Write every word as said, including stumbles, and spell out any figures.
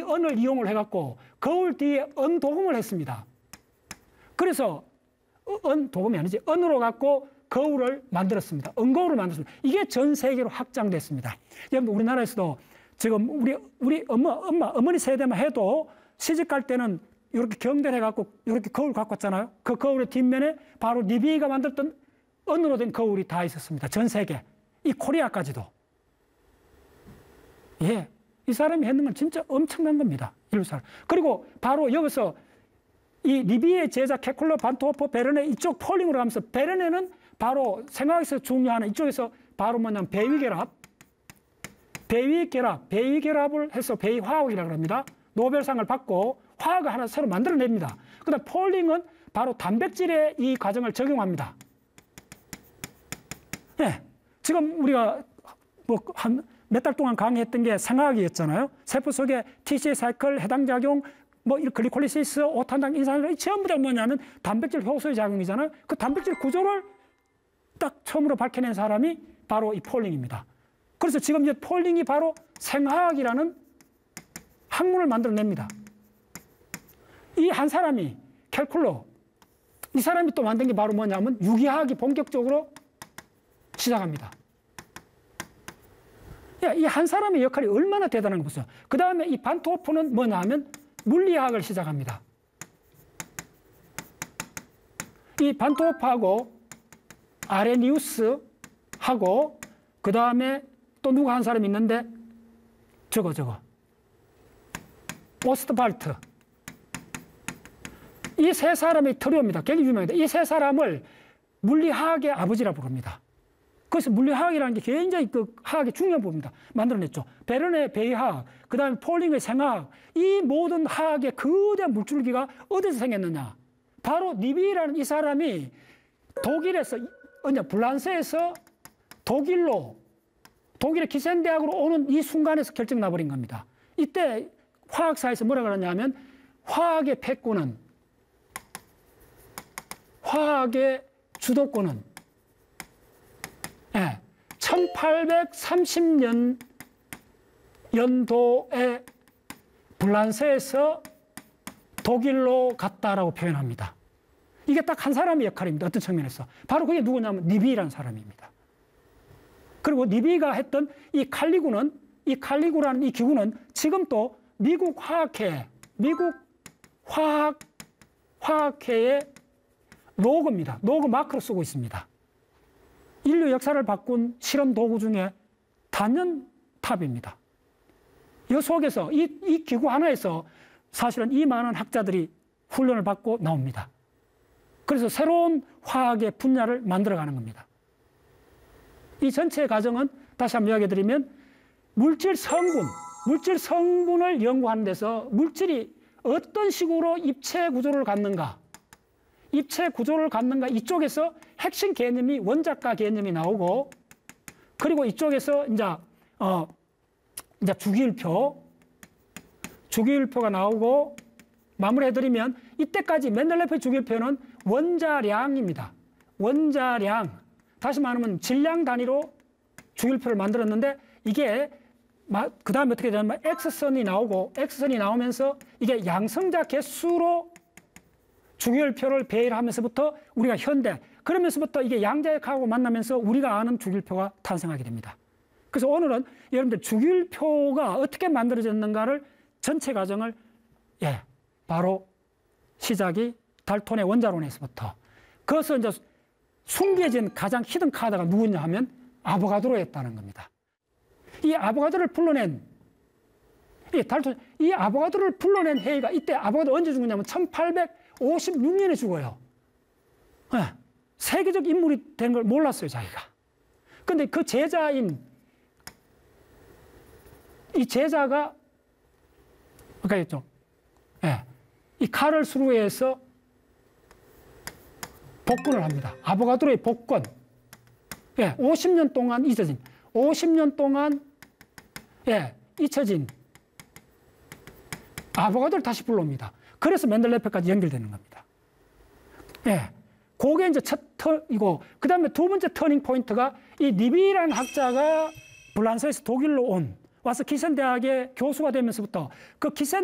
은을 이용을 해갖고 거울 뒤에 은 도금을 했습니다. 그래서 은 도금이 아니지 은으로 갖고 거울을 만들었습니다. 은거울을 만들었습니다. 이게 전 세계로 확장됐습니다. 여러분 우리나라에서도 지금 우리 우리 엄마 엄마 어머니 세대만 해도 시집 갈 때는 이렇게 경대를 해갖고 이렇게 거울 갖고 왔잖아요. 그 거울의 뒷면에 바로 니비가 만들었던 은으로 된 거울이 다 있었습니다. 전 세계. 이 코리아까지도. 예. 이 사람이 했는 건 진짜 엄청난 겁니다. 인류 사람. 그리고 바로 여기서 이 리비의 제자 케쿨러, 반토호프, 베르네 이쪽 폴링으로 가면서 베르네는 바로 생화학에서 중요한 이쪽에서 바로 뭐냐면 배위결합, 배위결합, 배위결합을 해서 배위화학이라고 합니다. 노벨상을 받고 화학을 하나 새로 만들어냅니다. 그다음 폴링은 바로 단백질의 이 과정을 적용합니다. 네, 지금 우리가 뭐 한 몇 달 동안 강의했던 게 생화학이었잖아요. 세포 속에 티씨의 사이클, 해당 작용, 뭐 글리콜리시스, 오탄당, 인산화탄 전부 다 뭐냐면 단백질 효소의 작용이잖아요. 그 단백질 구조를 딱 처음으로 밝혀낸 사람이 바로 이 폴링입니다. 그래서 지금 이제 폴링이 바로 생화학이라는 학문을 만들어냅니다. 이 한 사람이 캘쿨러, 이 사람이 또 만든 게 바로 뭐냐면 유기화학이 본격적으로 시작합니다. 이 한 사람의 역할이 얼마나 대단한 거 보세요. 그 다음에 이 반토호프는 뭐냐 하면 물리학을 시작합니다. 이 반토호프하고 아레니우스하고 그 다음에 또 누가 한 사람이 있는데 저거 저거 오스트발트, 이 세 사람의 트리오입니다. 굉장히 유명합니다. 이 세 사람을 물리화학의 아버지라 부릅니다. 그래서 물리화학이라는 게 굉장히 그 화학의 중요한 부분입니다. 만들어냈죠. 베르네 배위화학, 그 다음에 폴링의 생화학, 이 모든 화학의 거대한 물줄기가 어디서 생겼느냐? 바로 니비라는 이 사람이 독일에서, 어냐, 불란서에서 독일로, 독일의 기센 대학으로 오는 이 순간에서 결정 나버린 겁니다. 이때 화학사에서 뭐라 그러냐면 화학의 패권은, 화학의 주도권은 예, 천팔백삼십 년 연도에 불란서에서 독일로 갔다라고 표현합니다. 이게 딱 한 사람의 역할입니다. 어떤 측면에서. 바로 그게 누구냐면 니비라는 사람입니다. 그리고 니비가 했던 이 칼리구는, 이 칼리구라는 이 기구는 지금 또 미국 화학회, 미국 화학, 화학회의 로고입니다. 로고 마크로 쓰고 있습니다. 인류 역사를 바꾼 실험 도구 중에 단연탑입니다. 이 속에서, 이, 이 기구 하나에서 사실은 이 많은 학자들이 훈련을 받고 나옵니다. 그래서 새로운 화학의 분야를 만들어가는 겁니다. 이 전체 과정은 다시 한번 이야기 드리면 물질 성분, 물질 성분을 연구하는 데서 물질이 어떤 식으로 입체 구조를 갖는가, 입체 구조를 갖는가, 이쪽에서 핵심 개념이 원자가 개념이 나오고, 그리고 이쪽에서 이제 어 이제 주기율표, 주기율표가 나오고 마무리해드리면 이때까지 멘델레프의 주기율표는 원자량입니다. 원자량, 다시 말하면 질량 단위로 주기율표를 만들었는데 이게 그 다음에 어떻게 되냐면 X선이 나오고 X선이 나오면서 이게 양성자 개수로 주기율표를 배열을 하면서부터 우리가 현대, 그러면서부터 이게 양자역학하고 만나면서 우리가 아는 주기율표가 탄생하게 됩니다. 그래서 오늘은 여러분들 주기율표가 어떻게 만들어졌는가를 전체 과정을 예, 바로 시작이 달톤의 원자론에서부터, 그것은 이제 숨겨진 가장 히든 카드가 누구냐 하면 아보가드로였다는 겁니다. 이 아보가드로를 불러낸 이 달톤, 이 아보가드로를 불러낸 해이가 이때 아보가드로 언제 죽었냐면 천팔백오십육 년에 죽어요. 네. 세계적 인물이 된 걸 몰랐어요, 자기가. 근데 그 제자인 이 제자가 아까 했죠. 네. 이 카를스루에서 복권을 합니다. 아보가드로의 복권. 예, 오십 년 동안 잊어진, 오십 년 동안 예, 잊혀진 아보가드로를 다시 불러옵니다. 그래서 멘델레프까지 연결되는 겁니다. 예, 그게 이제 첫 터이고, 그 다음에 두 번째 터닝 포인트가 이 니비라는 학자가 불란서에서 독일로 온, 와서 기센대학의 교수가 되면서부터 그 기센